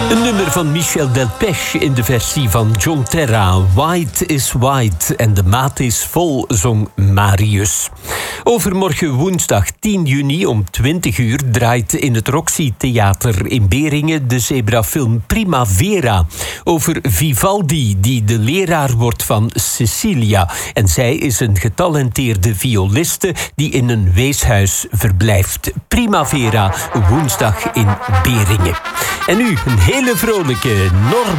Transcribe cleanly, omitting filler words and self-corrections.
Een nummer van Michel Delpech in de versie van John Terra. White is white en de maat is vol, zong Marius. Overmorgen woensdag 10 juni om 20 uur draait in het Roxy Theater in Beringen de zebrafilm Primavera over Vivaldi, die de leraar wordt van Cecilia. En zij is een getalenteerde violiste die in een weeshuis verblijft. Primavera, woensdag in Beringen. En nu een hele vrolijke Norm.